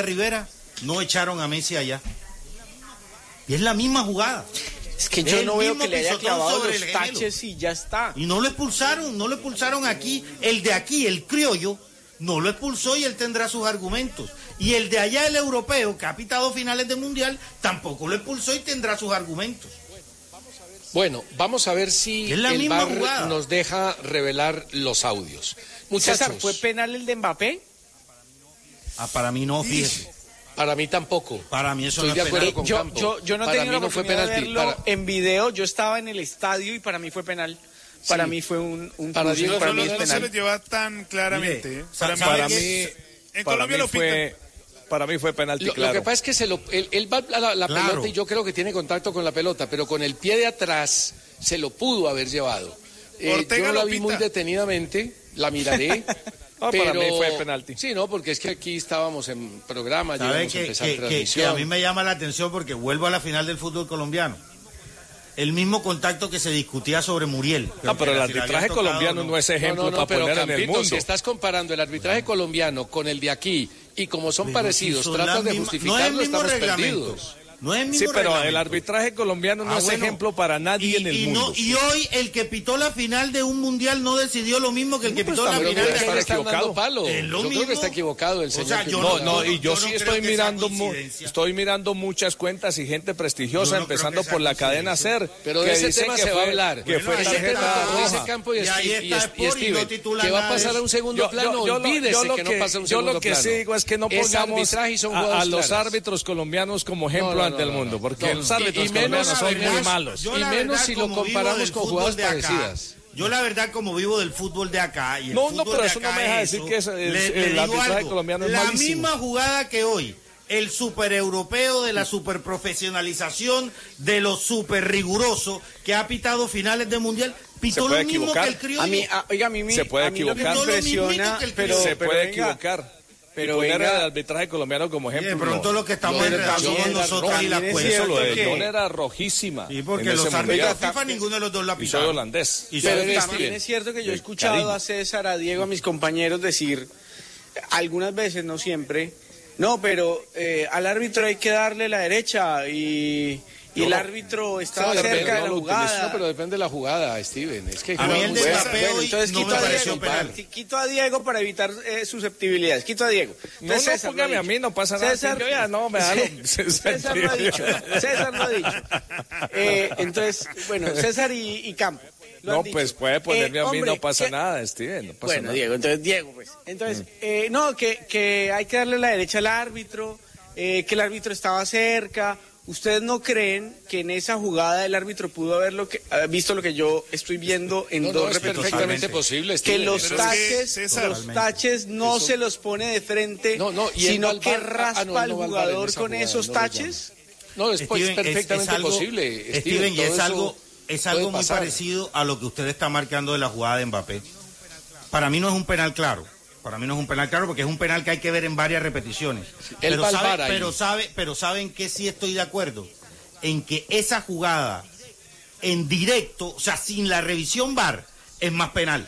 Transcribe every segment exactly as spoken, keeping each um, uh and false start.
Rivera, no echaron a Messi allá. Y es la misma jugada. Es que yo no veo que le haya clavado los taches y ya está. Y no lo expulsaron, no lo expulsaron aquí. El de aquí, el criollo, no lo expulsó y él tendrá sus argumentos. Y el de allá, el europeo, que ha pitado finales de mundial, tampoco lo expulsó y tendrá sus argumentos. Bueno, vamos a ver si el V A R nos deja revelar los audios. Muchachos. César, ¿fue penal el de Mbappé? Ah, para mí no, fíjese. Para mí tampoco. Para mí eso Estoy no de es acuerdo penal. con yo, Campo. Yo, yo no para tengo mí la no fue oportunidad penalti. de verlo para... en video. Yo estaba en el estadio y para mí fue penal. Para sí. mí fue un, un para Diego para no, mí no, es no penal. se le lleva tan claramente. Mire, ¿eh? Para, para mí, mí, es, en para Colombia mí lo fue, para mí fue penalti, lo, claro. Lo que pasa es que se lo, él, él va a la, la claro. pelota y yo creo que tiene contacto con la pelota, pero con el pie de atrás se lo pudo haber llevado. Eh, yo no la vi muy detenidamente, la miraré. No, pero, para mí fue penalti. Sí, no, porque es que aquí estábamos en programa, ya íbamos que, a empezar que, transmisión. que, que a mí me llama la atención porque vuelvo a la final del fútbol colombiano. El mismo contacto que se discutía sobre Muriel. Ah, pero el arbitraje tocado, colombiano no, no es ejemplo no, no, no, para poner Campito, en el mundo. Si estás comparando el arbitraje colombiano con el de aquí y como son pero parecidos, si son tratas de justificarlo, no estamos reglamento. perdidos. No es el sí, mismo pero reglamento. El arbitraje colombiano no ah, es bueno, ejemplo para nadie y, en el y mundo. No, y hoy el que pitó la final de un mundial no decidió lo mismo que el que no, pitó pues, la final de estar equivocado. Palo. Es lo yo mismo. creo que está equivocado el señor. O sea, yo no, no, no, yo, y yo, yo sí no estoy mirando mu estoy mirando muchas cuentas y gente prestigiosa, no empezando por la cadena SER. Pero de ese tema se va a hablar. Que fue tarjeta roja. Campo y Steven, que va a pasar a un segundo plano, olvídese que no pasa a un segundo plano. Yo lo que sí digo es que no pongamos a los árbitros colombianos como ejemplo ante el mundo, porque los árbitros colombianos son muy malos. Y menos si lo comparamos con jugadas parecidas. Yo la verdad, como vivo del fútbol de acá y el no, fútbol no, pero de eso acá no me deja eso, decir que es, el, le, el, el arbitraje algo, colombiano es la malísimo. misma jugada que hoy, el super europeo de la super profesionalización, de lo super riguroso que ha pitado finales de mundial, pitó lo mismo equivocar. que el criollo. A mí, a, oiga, a mí, me, se puede a mí equivocar. lo que me impresiona, pero, se pero puede venga, equivocar. Pero poner venga, el arbitraje colombiano como ejemplo. Y de pronto lo que estamos enredando somos nosotros y la cuenta. Eso lo de John era rojísima. Y porque los árbitros FIFA ninguno de los dos la pitaron. Y soy holandés. Y pero también Steven. Es cierto que yo he escuchado Cariño. a César, a Diego, a mis compañeros decir, algunas veces, no siempre, no, pero eh, al árbitro hay que darle la derecha y... Y el árbitro estaba no, cerca de la jugada. No, pero depende de la jugada, Steven. Es que a mí el de Mbappé bueno, entonces no quito, me a pareció Diego, penal. quito a Diego para evitar eh, susceptibilidades. Quito a Diego. Entonces, no, no, César póngame a mí, no pasa nada. César, yo ya no, me da lo, César, César lo ha dicho. César lo ha dicho. Eh, entonces, bueno, César y, y Campo. No, pues puede ponerme eh, a mí, hombre, no pasa que, nada, Steven. No pasa bueno, nada. Diego, entonces Diego, pues. Entonces, mm. eh, no, que, que hay que darle la derecha al árbitro, eh, que el árbitro estaba cerca. ¿Ustedes no creen que en esa jugada el árbitro pudo haber lo que, visto lo que yo estoy viendo en no, dos no, es perfectamente posible, Steven. Que los Pero taches, es que, los taches no Eso... se los pone de frente, no, no, y sino que raspa ah, no, al jugador con jugada, esos taches? No, es, Steven, es perfectamente es, es algo, posible. Steven, Steven y es algo, es algo muy parecido a lo que usted está marcando de la jugada de Mbappé. Para mí no es un penal claro. Para mí no es un penal claro porque es un penal que hay que ver en varias repeticiones. Pero, sabe, pero, sabe, pero saben que sí estoy de acuerdo en que esa jugada en directo, o sea, sin la revisión V A R, es más penal.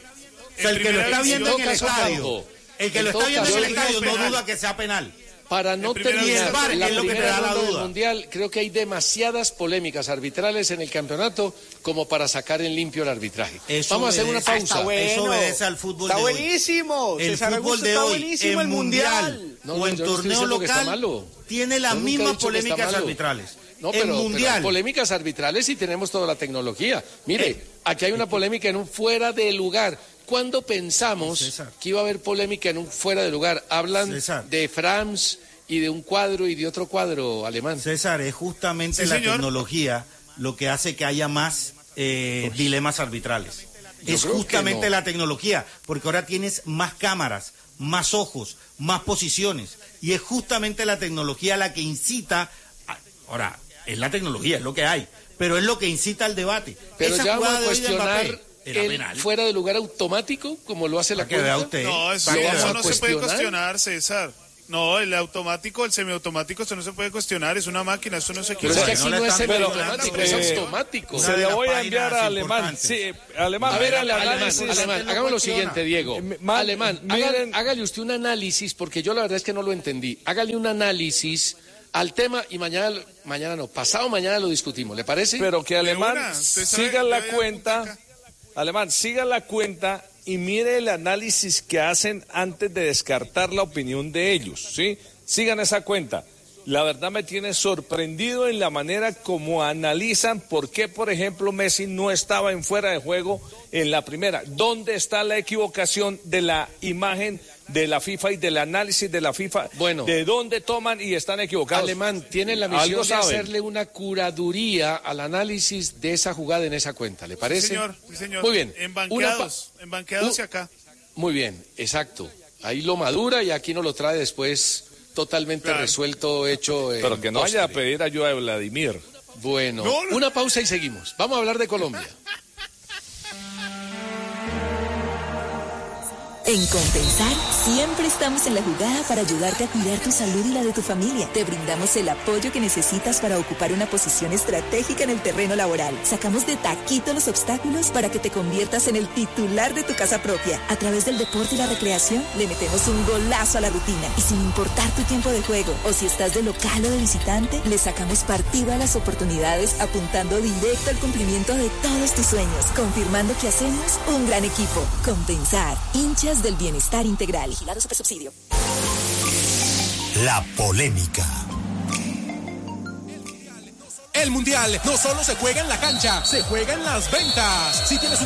O sea, el que lo está viendo en el estadio, el que lo está viendo en el estadio no duda que sea penal. Para no terminar la es lo que te primera da la ronda duda. del Mundial, creo que hay demasiadas polémicas arbitrales en el campeonato como para sacar en limpio el arbitraje. Eso Vamos a hacer una pausa. Bueno, eso obedece al fútbol está de hoy. buenísimo. El César fútbol Augusto de está hoy, buenísimo, en el mundial. No, o no, en yo no torneo local, tiene las mismas polémicas arbitrales. No, pero, en mundial. pero polémicas arbitrales y tenemos toda la tecnología. Mire, eh, aquí hay una polémica en un fuera de lugar. ¿Cuándo pensamos César. que iba a haber polémica en un fuera de lugar? Hablan César. de France y de un cuadro y de otro cuadro alemán. César, es justamente sí, la señor. tecnología lo que hace que haya más eh, pues, dilemas arbitrales. Yo es justamente no. la tecnología, porque ahora tienes más cámaras, más ojos, más posiciones, y es justamente la tecnología la que incita, a, ahora, es la tecnología, es lo que hay, pero es lo que incita al debate. Pero Esa ya vamos a de cuestionar el fuera de lugar automático, como lo hace la cuenta. Usted. No, eso, ¿Lo eso vamos a no cuestionar? se puede cuestionar, César. No, el automático, el semiautomático, esto no se puede cuestionar, es una máquina, esto no se quiere. Pero es que aquí no es semiautomático, es automático. Se le voy a enviar a Alemán. Sí, Alemán. A ver, Alemán, Alemán, hagamos lo siguiente, Diego. Alemán, hágale usted un análisis, porque yo la verdad es que no lo entendí. Hágale un análisis al tema y mañana, mañana no, pasado mañana lo discutimos, ¿le parece? Pero que Alemán siga la cuenta, Alemán, siga la cuenta y mire el análisis que hacen antes de descartar la opinión de ellos, ¿sí? Sigan esa cuenta. La verdad me tiene sorprendido en la manera como analizan por qué, por ejemplo, Messi no estaba en fuera de juego en la primera. ¿Dónde está la equivocación de la imagen de la FIFA y del análisis de la FIFA? Bueno, ¿de dónde toman y están equivocados? Alemán tiene la misión de hacerle una curaduría al análisis de esa jugada en esa cuenta, ¿le parece? Sí, señor, sí, señor. Muy bien. Embanqueados, pa- embanqueados uh, acá. Muy bien, exacto. Ahí lo madura y aquí nos lo trae después totalmente claro. resuelto, hecho. Pero que no postre. Vaya a pedir ayuda de Vladimir. Bueno, no, no. Una pausa y seguimos. Vamos a hablar de Colombia. En Compensar, siempre estamos en la jugada para ayudarte a cuidar tu salud y la de tu familia. Te brindamos el apoyo que necesitas para ocupar una posición estratégica en el terreno laboral. Sacamos de taquito los obstáculos para que te conviertas en el titular de tu casa propia. A través del deporte y la recreación, le metemos un golazo a la rutina. Y sin importar tu tiempo de juego, o si estás de local o de visitante, le sacamos partido a las oportunidades, apuntando directo al cumplimiento de todos tus sueños, confirmando que hacemos un gran equipo. Compensar, hinchas del bienestar integral. Vigilado Supersubsidio. La polémica. El Mundial no solo se juega en la cancha, se juega en las ventas. Si tienes un